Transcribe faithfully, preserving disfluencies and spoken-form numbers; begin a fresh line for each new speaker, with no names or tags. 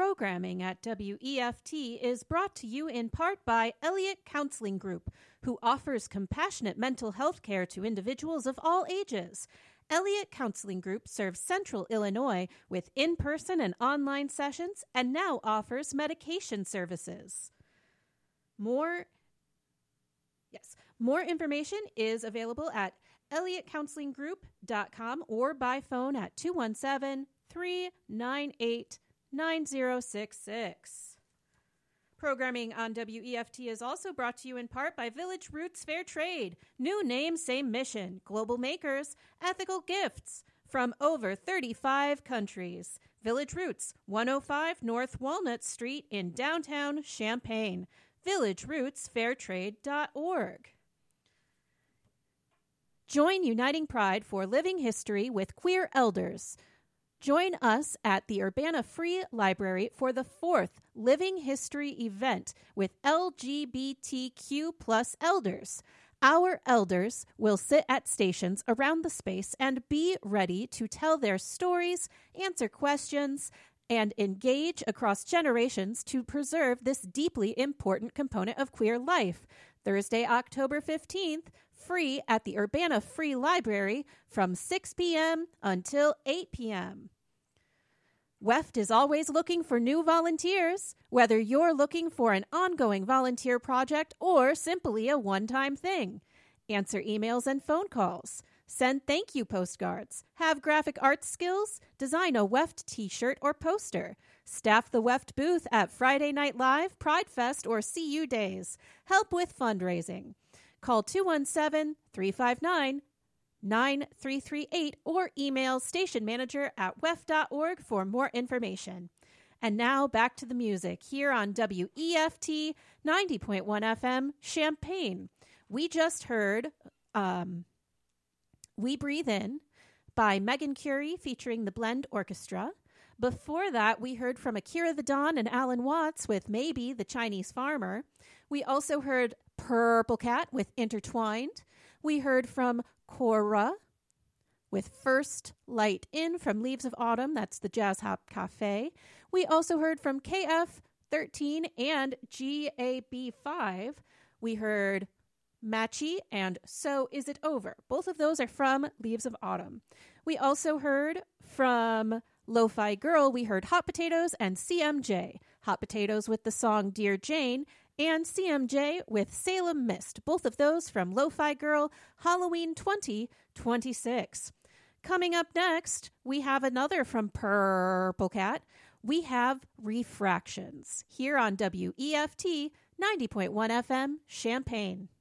Programming at W E F T is brought to you in part by Elliott Counseling Group, who offers compassionate mental health care to individuals of all ages. Elliott Counseling Group serves Central Illinois with in-person and online sessions and now offers medication services. More, yes, more information is available at elliott counseling group dot com or by phone at two one seven, three nine eight, nine zero six six. Programming on W E F T is also brought to you in part by Village Roots Fair Trade. New name, same mission. Global makers, ethical gifts from over thirty-five countries. Village Roots, one oh five North Walnut Street in downtown Champaign. village roots fair trade dot org. Join Uniting Pride for Living History with Queer Elders. Join us at the Urbana Free Library for the fourth Living History event with L G B T Q plus elders. Our elders will sit at stations around the space and be ready to tell their stories, answer questions, and engage across generations to preserve this deeply important component of queer life. Thursday, October fifteenth, free at the Urbana Free Library from six p.m. until eight p.m. W E F T is always looking for new volunteers. Whether you're looking for an ongoing volunteer project or simply a one-time thing. Answer emails and phone calls. Send thank you postcards. Have graphic arts skills? Design a W E F T t-shirt or poster. Staff the W E F T booth at Friday Night Live, Pride Fest, or C U Days. Help with fundraising. Call two one seven, three five nine, nine three three eight or email station manager at w e f dot org for more information. And now back to the music here on W E F T ninety point one F M Champaign. We just heard um, We Breathe In by Megan Curie featuring the Blend Orchestra. Before that, we heard from Akira the Dawn and Alan Watts with Maybe the Chinese Farmer. We also heard Purple Cat with Intertwined. We heard from Cora with First Light In from Leaves of Autumn. That's the Jazz Hop Cafe. We also heard from K F thirteen and G A B five. We heard Matchy and So Is It Over. Both of those are from Leaves of Autumn. We also heard from Lo-Fi Girl. We heard Hot Potatoes and C M J. Hot Potatoes with the song Dear Jane and C M J with Salem Mist. Both of those from Lo-Fi Girl, Halloween twenty twenty-six. Coming up next, we have another from Purple Cat. We have Refractions here on W E F T ninety point one F M Champaign.